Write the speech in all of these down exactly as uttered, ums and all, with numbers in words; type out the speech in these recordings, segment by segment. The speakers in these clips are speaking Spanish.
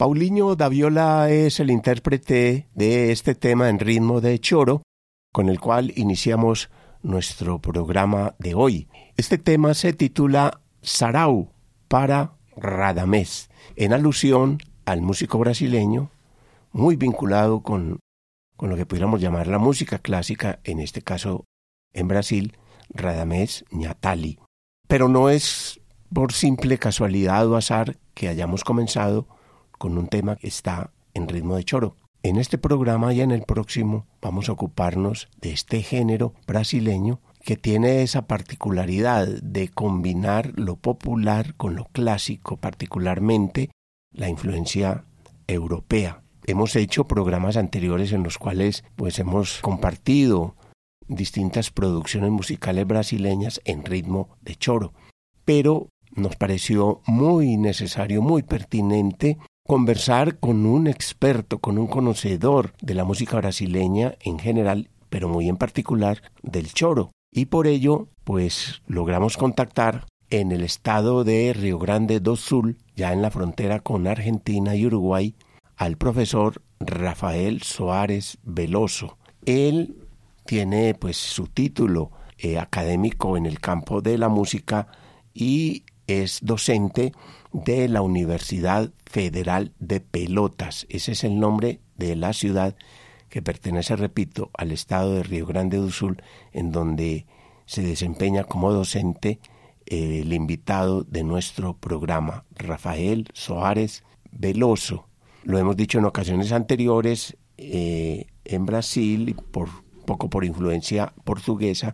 Paulinho da Viola es el intérprete de este tema en ritmo de choro, con el cual iniciamos nuestro programa de hoy. Este tema se titula Sarau para Radamés, en alusión al músico brasileño, muy vinculado con, con lo que pudiéramos llamar la música clásica, en este caso en Brasil, Radamés Ñatali. Pero no es por simple casualidad o azar que hayamos comenzado con un tema que está en ritmo de choro. En este programa y en el próximo vamos a ocuparnos de este género brasileño que tiene esa particularidad de combinar lo popular con lo clásico, particularmente la influencia europea. Hemos hecho programas anteriores en los cuales pues hemos compartido distintas producciones musicales brasileñas en ritmo de choro, pero nos pareció muy necesario, muy pertinente conversar con un experto, con un conocedor de la música brasileña en general, pero muy en particular del choro. Y por ello, pues logramos contactar en el estado de Río Grande do Sul, ya en la frontera con Argentina y Uruguay, al profesor Rafael Soares Veloso. Él tiene pues su título eh, académico en el campo de la música y es docente de la Universidad Federal de Pelotas. Ese es el nombre de la ciudad que pertenece, repito, al estado de Río Grande do Sul, en donde se desempeña como docente eh, el invitado de nuestro programa, Rafael Soares Veloso. Lo hemos dicho en ocasiones anteriores, eh, en Brasil, por poco por influencia portuguesa,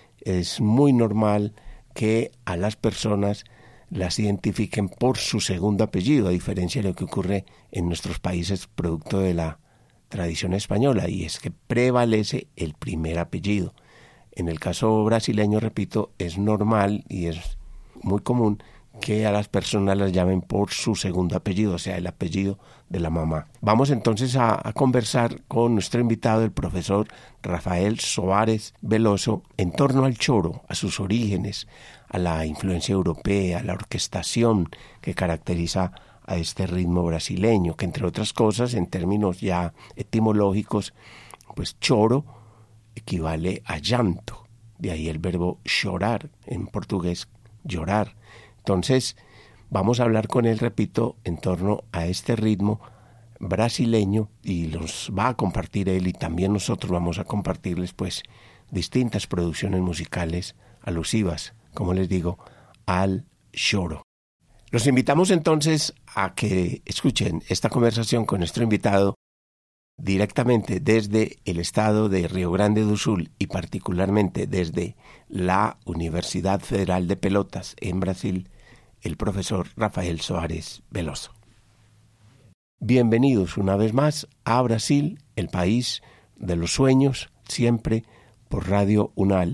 es muy normal que a las personas las identifiquen por su segundo apellido, a diferencia de lo que ocurre en nuestros países producto de la tradición española, y es que prevalece el primer apellido. En el caso brasileño, repito, es normal y es muy común que a las personas las llamen por su segundo apellido, o sea, el apellido de la mamá. Vamos entonces a, a conversar con nuestro invitado, el profesor Rafael Soares Veloso, en torno al choro, a sus orígenes, a la influencia europea, a la orquestación que caracteriza a este ritmo brasileño, que entre otras cosas, en términos ya etimológicos, pues choro equivale a llanto, de ahí el verbo chorar, en portugués llorar. Entonces, vamos a hablar con él, repito, en torno a este ritmo brasileño y los va a compartir él y también nosotros vamos a compartirles pues distintas producciones musicales alusivas, como les digo, al choro. Los invitamos entonces a que escuchen esta conversación con nuestro invitado directamente desde el estado de Río Grande do Sul y particularmente desde la Universidad Federal de Pelotas en Brasil, el profesor Rafael Soares Veloso. Bienvenidos una vez más a Brasil, el país de los sueños, siempre por Radio UNAL.